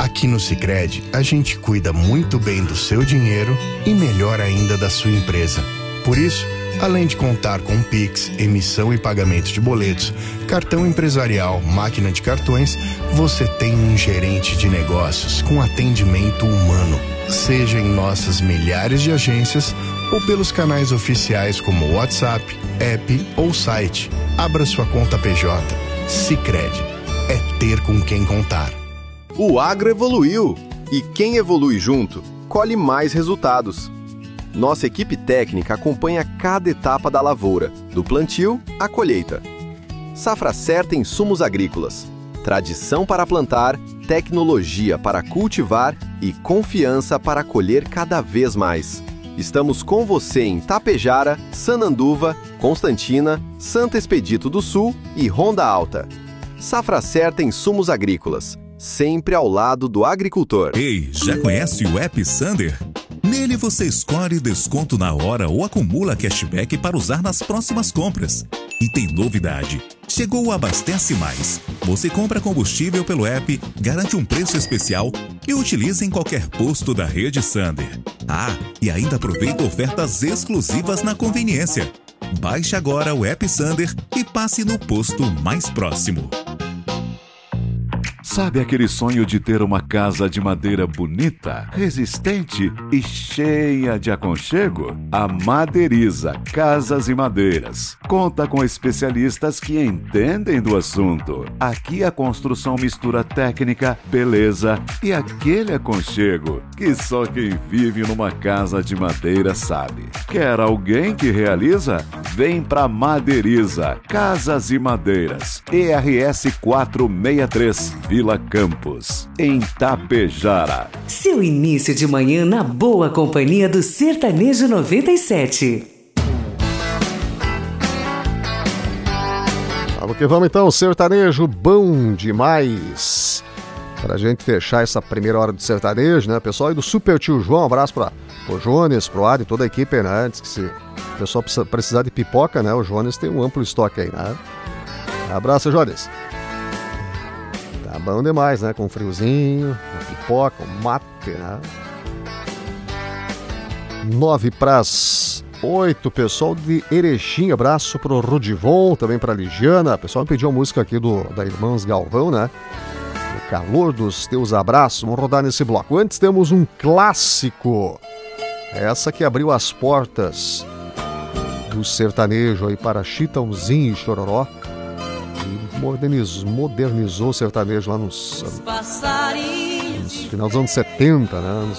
Aqui no Sicredi, a gente cuida muito bem do seu dinheiro e melhor ainda da sua empresa. Por isso, além de contar com Pix, emissão e pagamento de boletos, cartão empresarial, máquina de cartões, você tem um gerente de negócios com atendimento humano, seja em nossas milhares de agências ou pelos canais oficiais como WhatsApp, app ou site. Abra sua conta PJ. Sicredi. É ter com quem contar. O agro evoluiu e quem evolui junto, colhe mais resultados. Nossa equipe técnica acompanha cada etapa da lavoura, do plantio à colheita. Safra Certa Insumos Agrícolas. Tradição para plantar, tecnologia para cultivar e confiança para colher cada vez mais. Estamos com você em Tapejara, Sananduva, Constantina, Santo Expedito do Sul e Ronda Alta. Safra Certa Insumos Agrícolas. Sempre ao lado do agricultor. Ei, já conhece o app Sander? Nele você escolhe desconto na hora ou acumula cashback para usar nas próximas compras. E tem novidade. Chegou o Abastece Mais. Você compra combustível pelo app, garante um preço especial e utiliza em qualquer posto da rede Sander. Ah, e ainda aproveita ofertas exclusivas na conveniência. Baixe agora o app Sander e passe no posto mais próximo. Sabe aquele sonho de ter uma casa de madeira bonita, resistente e cheia de aconchego? A Madeiriza Casas e Madeiras conta com especialistas que entendem do assunto. Aqui a construção mistura técnica, beleza e aquele aconchego que só quem vive numa casa de madeira sabe. Quer alguém que realiza? Vem pra Madeiriza Casas e Madeiras, ERS 463, Vila Campos, em Tapejara. Seu início de manhã na boa companhia do Sertanejo 97. Vamos que vamos então, sertanejo bom demais. Pra gente fechar essa primeira hora do sertanejo, né? Pessoal aí do Super Tio João, um abraço pro Jones, pro Adi, toda a equipe, né? Antes que se o pessoal precisar de pipoca, né? O Jones tem um amplo estoque aí, né? Abraço, Jones. Tá bom demais, né? Com um friozinho, uma pipoca, um mate, né? 7:09, pessoal de Erechim, abraço pro Rudivon, também pra Ligiana. O pessoal me pediu uma música aqui da Irmãs Galvão, né? O calor dos teus abraços, vamos rodar nesse bloco. Antes temos um clássico, essa que abriu as portas do sertanejo aí para Chitãozinho e Chororó. Modernizou o sertanejo lá nos final dos anos 70, né?